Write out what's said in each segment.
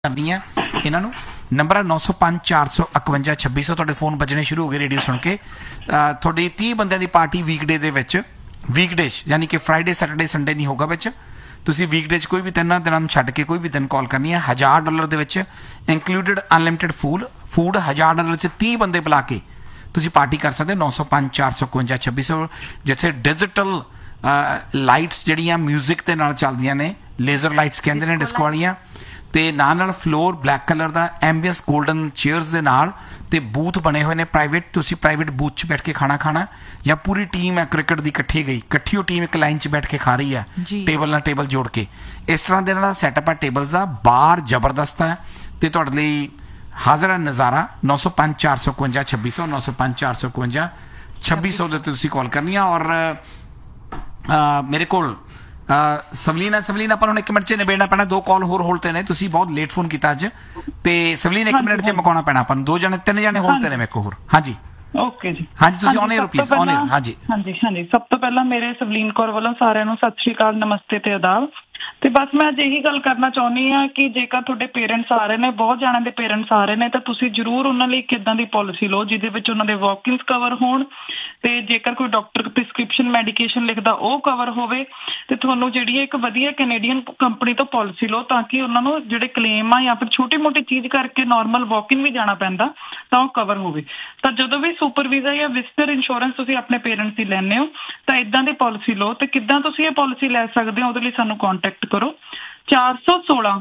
करनी है इन्हों नंबर है 905 451 2600 ਤੁਹਾਡੇ ਫੋਨ ਵੱਜਣੇ ਸ਼ੁਰੂ ਹੋ ਗਏ ਰੇਡੀਓ ਸੁਣ ਕੇ ਤੁਹਾਡੀ 30 ਬੰਦਿਆਂ ਦੀ ਪਾਰਟੀ ਵੀਕਡੇ ਦੇ ਵਿੱਚ ਵੀਕਡੇਜ਼ ਯਾਨੀ ਕਿ ਫਰਾਈਡੇ ਸੈਟਰਡੇ ਸੰਡੇ ਨਹੀਂ ਹੋਗਾ ਵਿੱਚ ਤੁਸੀਂ ਵੀਕਡੇਜ਼ ਕੋਈ ਵੀ ਤਿੰਨਾਂ ਦਿਨਾਂ ਨੂੰ ਛੱਡ ਕੇ ਕੋਈ ਵੀ ਦਿਨ ਕਾਲ ਕਰਨੀ ਹੈ $1000 ਦੇ ਵਿੱਚ ਇਨਕਲੂਡਡ ਅਨਲਿਮਿਟਿਡ ਫੂਡ $1000 ਚ 30 ਬੰਦੇ ਬੁਲਾ ਕੇ ਤੁਸੀਂ ਪਾਰਟੀ ਕਰ ਸਕਦੇ 905 451 2600 ਜਿੱਥੇ ਡਿਜੀਟਲ ਲਾਈਟਸ ਜਿਹੜੀਆਂ ਮਿਊਜ਼ਿਕ ਦੇ ਨਾਲ ਚੱਲਦੀਆਂ ਨੇ ਲੇਜ਼ਰ ਲਾਈਟਸ ਕਹਿੰਦੇ ਨੇ ਡਿਸਕੋ ਵਾਲੀਆਂ ਤੇ ਨਾਲ ਫਲੋਰ ਬਲੈਕ ਕਲਰ ਦਾ ਐਂਬੀਐਂਸ 골ਡਨ ਚੇਅਰਸ ਦੇ ਨਾਲ ਤੇ ਬੂਥ ਬਣੇ ਹੋਏ ਨੇ ਪ੍ਰਾਈਵੇਟ ਤੁਸੀਂ ਪ੍ਰਾਈਵੇਟ ਬੂਥ 'ਚ ਬੈਠ ਕੇ ਖਾਣਾ ਜਾਂ ਪੂਰੀ ਟੀਮ ਹੈ ਕ੍ਰਿਕਟ ਦੀ ਇਕੱਠੀ ਉਹ ਟੀਮ ਇੱਕ ਲਾਈਨ 'ਚ ਬੈਠ ਕੇ ਖਾ ਰਹੀ ਹੈ ਟੇਬਲ ਨਾਲ ਟੇਬਲ ਜੋੜ ਕੇ ਇਸ ਤਰ੍ਹਾਂ ਦੇ ਨਾਲ ਸੈਟਅਪ ਹੈ ਟੇਬਲਸ ਦਾ ਬਾਹਰ ਜ਼ਬਰਦਸਤ ਹੈ ਤੇ ਤੁਹਾਡੇ ਲਈ ਹਾਜ਼ਰ ਹੈ ਨਜ਼ਾਰਾ 905 451 2600 905 451 2600 ਦੇ ਤੁਸੀਂ ਕਾਲ ਕਰਨੀ ਆ ਔਰ ਮੇਰੇ ਕੋਲ ਸਵਲੀਨ ਆਪਾਂ ਨੂੰ 1 ਮਿੰਟ 'ਚ ਨਿਬੇੜਨਾ ਪੈਣਾ 2 ਕਾਲ ਹੋਰ ਹੋਲਡ ਤੇ ਨੇ ਤੁਸੀਂ ਬਹੁਤ ਲੇਟ ਫੋਨ ਕੀਤਾ ਅੱਜ ਤੇ ਸਵਲੀਨ 1 ਮਿੰਟ 'ਚ ਮੁਕਾਉਣਾ ਪੈਣਾ ਆਪਾਂ ਨੂੰ 3 ਜਣੇ ਹੋਲਡ ਤੇ ਨੇ ਮੇਰੇ ਕੋਲ ਹੋਰ ਹਾਂਜੀ ਓਕੇ ਜੀ ਹਾਂਜੀ ਤੁਸੀਂ on air please on air ਹਾਂਜੀ ਸਭ ਤੋਂ ਪਹਿਲਾਂ ਮੇਰੇ ਸਵਲੀਨ ਕੌਰ ਵੱਲੋਂ ਸਾਰਿਆਂ ਨੂੰ ਸਤਿ ਸ਼੍ਰੀ ਅਕਾਲ ਨਮਸਤੇ ਤੇ ਆਦਾਬ ਤੇ ਬਸ ਮੈਂ ਅੱਜ ਇਹੀ ਗੱਲ ਕਰਨਾ ਚਾਹੁੰਦੀ ਹਾਂ ਕਿ ਜੇਕਰ ਤੁਹਾਡੇ ਪੇਰੈਂਟਸ ਆ ਰਹੇ ਨੇ ਬਹੁਤ ਜਣਿਆਂ ਦੇ ਪੇਰੈਂਟਸ ਆ ਰਹੇ ਨੇ ਤਾਂ ਤੁਸੀਂ ਜ਼ਰੂਰ ਉਹਨਾਂ ਲਈ ਕਿੱਦਾਂ ਦੀ ਪਾਲਿਸੀ ਲਓ ਜਿਹਦੇ ਵਿੱਚ ਉਹਨਾਂ ਦੇ ਵਾਕ-ਇਨਸ ਕਵਰ ਹੋਣ ਤੇ ਜੇਕਰ ਕੋਈ ਡਾਕਟਰ ਪ੍ਰਿਸਕ੍ਰਿਪਸ਼ਨ ਮੈਡੀਕੇਸ਼ਨ ਲਿਖਦਾ ਉਹ ਕਵਰ ਹੋਵੇ ਤੇ ਤੁਹਾਨੂੰ ਜਿਹੜੀ ਇੱਕ ਵਧੀਆ ਕੈਨੇਡੀਅਨ ਕੰਪਨੀ ਤੋਂ ਪਾਲਿਸੀ ਲਓ ਤਾਂ ਕਿ ਉਹਨਾਂ ਨੂੰ ਜਿਹੜੇ ਕਲੇਮ ਆ ਜਾਂ ਫਿਰ ਛੋਟੀ-ਮੋਟੀ ਚੀਜ਼ ਕਰਕੇ ਨਾਰਮਲ ਵਾਕ-ਇਨ ਵੀ ਜਾਣਾ ਪੈਂਦਾ ਤਾਂ ਉਹ ਕਵਰ ਹੋਵੇ ਤਾਂ ਜਦੋਂ ਵੀ ਸੁਪਰ ਵੀਜ਼ਾ ਜਾਂ ਵਿਜ਼ਟਰ ਇੰਸ਼ੋਰੈਂਸ ਤੁਸੀਂ ਆਪਣੇ ਪੇਰੈਂਟਸ ਦੀ ਲੈਂਦੇ ਹੋ ਤਾਂ ਇਦਾਂ ਦੀ ਪਾਲਿਸੀ ਲਓ ਤੇ ਕਿੱਦਾਂ ਤੁਸੀਂ ਇਹ ਪਾਲਿਸੀ ਲੈ ਸਕਦੇ ਹੋ ਉਹਦੇ ਲਈ ਸਾਨੂੰ ਕੰਟੈਕਟ ਕਰੋ 416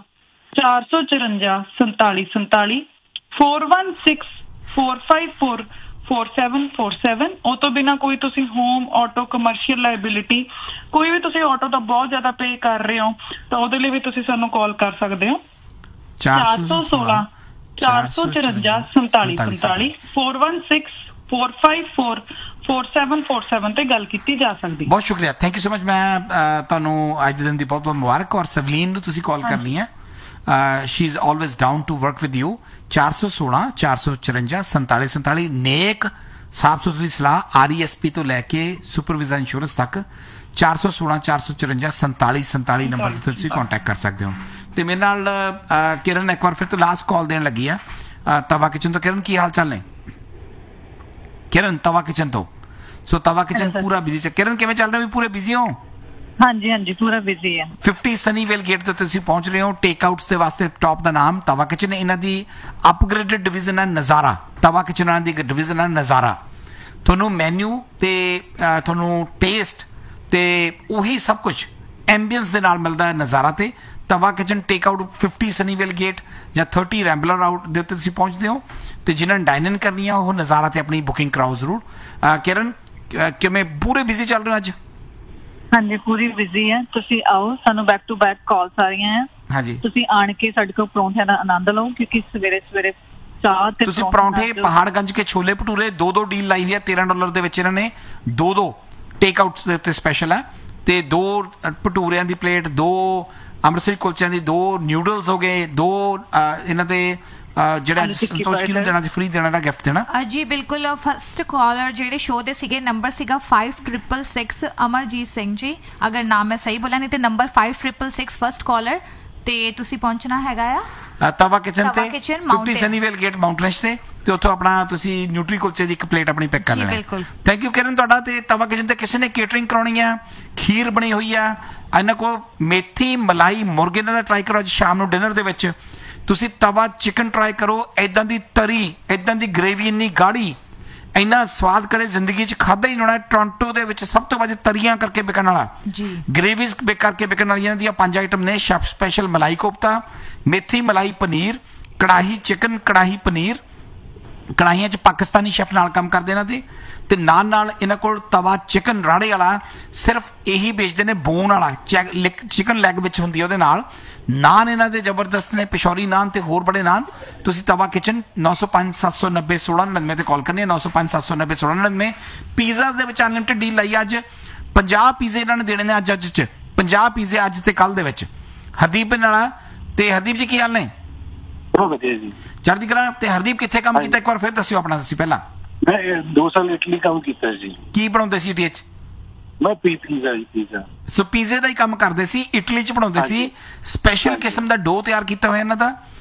454 4747 416 454 4747 ਉਹ ਤੋਂ ਬਿਨਾਂ ਕੋਈ ਤੁਸੀਂ ਹੋਮ ਆਟੋ ਕਮਰਸ਼ੀਅਲ ਲਾਇਬਿਲਿਟੀ ਕੋਈ ਵੀ ਤੁਸੀਂ ਆਟੋ ਦਾ ਬਹੁਤ ਜ਼ਿਆਦਾ ਪੇ ਕਰ ਰਹੇ ਹੋ ਤਾਂ ਉਹਦੇ ਲਈ ਵੀ ਤੁਸੀਂ ਸਾਨੂੰ ਕਾਲ ਕਰ ਸਕਦੇ ਹੋ 416 454 4747 416 454 4747 ਤੇ ਗੱਲ ਕੀਤੀ ਜਾ ਸਕਦੀ ਬਹੁਤ ਸ਼ੁਕਰੀਆ ਥੈਂਕ ਯੂ ਸੋ ਮਚ ਮੈਂ ਤੁਹਾਨੂੰ ਅੱਜ ਦੇ ਦਿਨ ਦੀ ਬਹੁਤ ਬਹੁਤ ਮੁਬਾਰਕ ਔਰ ਸਵਲੀਨ ਨੂੰ ਤੁਸੀਂ ਕਾਲ ਕਰਨੀ ਹੈ she is always down to work with you 416 454 4747 नेक साफ सुथरी सलाह RESP ਤੋਂ ਲੈ ਕੇ ਸੁਪਰ ਵੀਜ਼ਾ ਇੰਸ਼ੋਰੈਂਸ ਤੱਕ 416 454 4747 ਨੰਬਰ ਤੇ ਤੁਸੀਂ ਕੰਟੈਕਟ ਕਰ ਸਕਦੇ ਹੋ ਤੇ ਮੇਰੇ ਨਾਲ ਕਿਰਨ ਇੱਕ ਵਾਰ ਫਿਰ ਤੋਂ ਲਾਸਟ ਕਾਲ ਦੇਣ ਲੱਗੀ ਆ ਤਵਾ ਕਿਚਨ ਤੋਂ ਕਿਰਨ ਕੀ ਹਾਲ ਚਾਲ ਨੇ ਕਿਰਨ ਤਵਾ ਕਿਚਨ ਤੋਂ ਸੋ ਤਵਾ ਕਿਚਨ ਪੂਰਾ ਬਿਜ਼ੀ ਚ ਕਿਰਨ ਕਿਵੇਂ ਚੱਲ ਰਿਹਾ ਵੀ ਪੂਰੇ ਬਿਜ਼ੀ ਹੋ ਹਾਂਜੀ ਪੂਰਾ ਬਿਜ਼ੀ ਹੈ 50 ਸਨੀਵੇਲ ਗੇਟ ਤੇ ਤੁਸੀਂ ਪਹੁੰਚ ਰਹੇ ਹੋ ਟੇਕ ਆਊਟਸ ਦੇ ਵਾਸਤੇ ਟੌਪ ਦਾ ਨਾਮ ਤਵਾ ਕਿਚਨ ਇਹਨਾਂ ਦੀ ਅਪਗ੍ਰੇਡਡ ਡਿਵੀਜ਼ਨ ਹੈ ਨਜ਼ਾਰਾ ਤਵਾ ਕਿਚਨ ਦੀ ਡਿਵੀਜ਼ਨ ਹੈ ਨਜ਼ਾਰਾ ਤੁਹਾਨੂੰ ਮੈਨੂ ਤੇ ਤੁਹਾਨੂੰ ਟੇਸਟ ਤੇ ਉਹੀ ਸਭ ਕੁਝ ਐਂਬੀਐਂਸ ਦੇ ਨਾਲ ਮਿਲਦਾ ਹੈ ਨਜ਼ਾਰਾ ਤੇ ਤਵਾ ਕਿਚਨ ਟੇਕ ਆਊਟ 50 ਸਨੀਵੇਲ ਗੇਟ ਜਾਂ 30 ਰੈਂਬਲਰ ਆਊਟ ਦੇ ਉੱਤੇ ਤੁਸੀਂ ਪਹੁੰਚਦੇ ਹੋ ਤੇ ਜਿਨ੍ਹਾਂ ਨੇ ਡਾਈਨ ਇਨ ਕਰਨੀ ਆ ਉਹ ਨਜ਼ਾਰਾ ਤੇ ਆਪਣੀ ਬੁਕਿੰਗ ਕਰਾਓ ਜ਼ਰੂਰ ਕਿਰਨ ਕਿਵੇਂ ਪੂਰੇ ਬਿਜ਼ੀ ਚੱਲ ਰਹੇ ਹੋ ਅੱਜ ਹਾਂਜੀ ਪੂਰੀ ਬਿਜ਼ੀ ਹੈ ਤੁਸੀਂ ਆਓ ਸਾਨੂੰ ਬੈਕ ਟੂ ਬੈਕ ਕਾਲਸ ਆ ਰਹੀਆਂ ਹੈ ਹਾਂਜੀ ਤੁਸੀਂ ਆਣ ਕੇ ਸਾਡੇ ਕੋਲ ਪਰੌਂਠਿਆਂ ਦਾ ਆਨੰਦ ਲਓ ਕਿਉਂਕਿ ਸਵੇਰੇ ਚਾਹ ਤੇ ਤੁਸੀਂ ਪਰੌਂਠੇ ਪਹਾੜਗੰਜ ਕੇ ਛੋਲੇ ਭਟੂਰੇ 2 ਡੀਲ ਲਾਈ ਹੋਈ ਹੈ $13 ਦੇ ਵਿੱਚ ਇਹਨਾਂ ਨੇ 2 ਟੇਕ ਆਊਟਸ ਦੇ ਉੱਤੇ ਸਪੈਸ਼ਲ ਹੈ ਤੇ 2 ਭਟੂਰਿਆਂ ਦੀ ਪਲੇਟ 2 ਅੰਮ੍ਰਿਤਸਰੀ ਕੁਲਚਿਆਂ ਦੀ 2 ਨਿਊਡਲਸ ਹੋ ਗਏ 2 ਇਹਨਾਂ ਦੇ ਜਿਹੜਾ ਸੰਤੋਸ਼ੀ ਨੂੰ ਦੇਣਾ ਫ੍ਰੀ ਦੇਣਾ ਦਾ ਗਿਫਟ ਦੇਣਾ ਜੀ ਬਿਲਕੁਲ ਫਸਟ ਕਾਲਰ ਜਿਹੜੇ ਸ਼ੋਅ ਦੇ ਸੀਗੇ ਨੰਬਰ ਸੀਗਾ 5666 ਅਮਰਜੀਤ ਸਿੰਘ ਜੀ ਅਗਰ ਨਾਮ ਮੈਂ ਸਹੀ ਬੋਲਿਆ ਨਹੀਂ ਤੇ ਨੰਬਰ 5666 ਫਸਟ ਕਾਲਰ ਤੇ ਤੁਸੀਂ ਪਹੁੰਚਣਾ ਹੈਗਾ ਆ ਤਵਾ ਕਿਚਨ ਤੇ 50 ਸਨੀਵੇਲ ਗੇਟ ਮਾਊਂਟਨਸ ਤੇ ਉੱਥੋਂ ਆਪਣਾ ਤੁਸੀਂ ਨਿਊਟਰੀ ਕੁਲਚੇ ਦੀ ਇੱਕ ਪਲੇਟ ਆਪਣੀ ਪੈਕ ਕਰ ਲੈਣਾ ਬਿਲਕੁਲ ਥੈਂਕ ਯੂ ਕਿਰਨ ਤੁਹਾਡਾ ਤੇ ਤਵਾ ਕਿਚਨ ਤੇ ਕਿਸੇ ਨੇ ਕੇਟਰਿੰਗ ਕਰਾਉਣੀ ਆ ਖੀਰ ਬਣੀ ਹੋਈ ਆ ਇਹਨਾਂ ਕੋਲ ਮੇਥੀ ਮਲਾਈ ਮੁਰਗੇ ਦਾ ਟਰਾਈ ਕਰੋ ਅੱਜ ਸ਼ਾਮ ਨੂੰ ਡਿਨਰ ਦੇ ਵਿੱਚ ਤੁਸੀਂ ਤਵਾ ਚਿਕਨ ਟਰਾਈ ਕਰੋ ਇਦਾਂ ਦੀ ਤਰੀ ਇਦਾਂ ਦੀ ਗ੍ਰੇਵੀ ਇੰਨੀ ਗਾੜੀ ਇੰਨਾ ਸਵਾਦ ਕਦੇ ਜ਼ਿੰਦਗੀ 'ਚ ਖਾਧਾ ਹੀ ਨਹੀਂ ਹੋਣਾ ਟੋਰਾਂਟੋ ਦੇ ਵਿੱਚ ਸਭ ਤੋਂ ਵੱਧ ਤਰੀਆਂ ਕਰਕੇ ਵਿਕਣ ਵਾਲਾ ਗ੍ਰੇਵੀਜ਼ ਕਰਕੇ ਵਿਕਣ ਵਾਲੀਆਂ ਦੀਆਂ 5 ਆਈਟਮ ਨੇ ਸ਼ੈਫ ਸਪੈਸ਼ਲ ਮਲਾਈ ਕੋਫਤਾ ਮੇਥੀ ਮਲਾਈ ਪਨੀਰ ਕੜਾਹੀ ਚਿਕਨ ਕੜਾਹੀ ਪਨੀਰ ਕੜਾਹੀਆਂ 'ਚ ਪਾਕਿਸਤਾਨੀ ਸ਼ੈਫ ਨਾਲ ਕੰਮ ਕਰਦੇ ਇਹਨਾਂ ਦੇ ਤੇ ਨਾਲ ਇਹਨਾਂ ਕੋਲ ਤਵਾ ਚਿਕਨ ਰਾੜੇ ਵਾਲਾ ਸਿਰਫ ਇਹੀ ਵੇਚਦੇ ਨੇ ਬੋਨ ਵਾਲਾ ਚਿਕਨ ਲੈਗ ਵਿੱਚ ਹੁੰਦੀ ਉਹਦੇ ਨਾਲ ਨਾਨ ਇਹਨਾਂ ਦੇ ਜ਼ਬਰਦਸਤ ਨੇ ਪਿਸ਼ੌਰੀ ਨਾਨ ਤੇ ਹੋਰ ਬੜੇ ਨਾਨ ਤੁਸੀਂ ਤਵਾ ਕਿਚਨ 905 790 1699 ਤੇ ਕਾਲ ਕਰਨੀ ਹੈ 905 790 1699 ਪੀਜ਼ਾ ਦੇ ਵਿੱਚ ਅਨਲਿਮਿਟਡ ਡੀਲ ਲਈ ਅੱਜ 50 ਪੀਜ਼ੇ ਇਹਨਾਂ ਨੇ ਦੇਣੇ ਨੇ ਅੱਜ 50 ਪੀਜ਼ੇ ਅੱਜ ਤੇ ਕੱਲ ਦੇ ਵਿੱਚ ਹਰਦੀਪ ਨਾਲ ਤੇ ਹਰਦੀਪ ਜੀ ਕੀ ਹਾਲ ਨੇ ਵਧੀਆ ਜੀ ਚੜ੍ਹਦੀ ਕਲਾ ਤੇ ਹਰਦੀਪ ਕਿੱਥੇ ਕੰਮ ਕੀਤਾ ਇੱਕ ਵਾਰ ਫਿਰ ਦੱਸਿਓ ਆਪਣਾ ਤੁਸੀਂ ਪਹਿਲਾਂ ਮੈਂ 2 ਸਾਲ ਇਟਲੀ ਕੰਮ ਕੀਤਾ ਜੀ ਕੀ ਬਣਾਉਂਦੇ ਸੀ ਇਟਲੀ 'ਚ ਮੈਂ ਪੀਜ਼ਾ ਸੋ ਪੀਜ਼ੇ ਦਾ ਹੀ ਕੰਮ ਕਰਦੇ ਸੀ ਇਟਲੀ 'ਚ ਬਣਾਉਂਦੇ ਸੀ ਸਪੈਸ਼ਲ ਕਿਸਮ ਦਾ ਡੋ ਤਿਆਰ ਕੀਤਾ ਹੋਇਆ ਇਹਨਾਂ ਦਾ